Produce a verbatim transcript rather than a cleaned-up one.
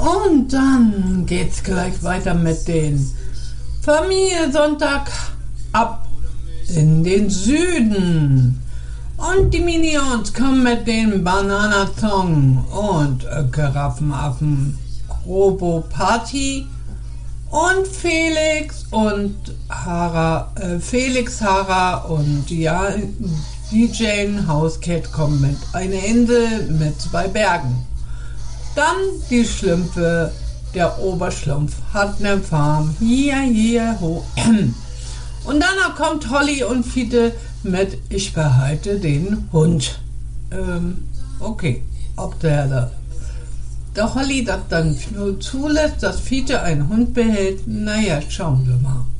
Und dann geht's gleich weiter mit den Familie Sonntag ab in den Süden. Und die Minions kommen mit dem Bananasong und äh, Giraffenaffen Robo Party und Felix und Hara, äh, Felix, Hara und ja, D J Housecat kommen mit einer Insel mit zwei Bergen. Dann die Schlümpfe, der Oberschlumpf hat eine Farm, hier, hier, ho. Und dann kommt Holly und Fiete mit Ich behalte den Hund. Ähm, okay, ob der da der Holly das dann zulässt, dass Fiete einen Hund behält, naja, schauen wir mal.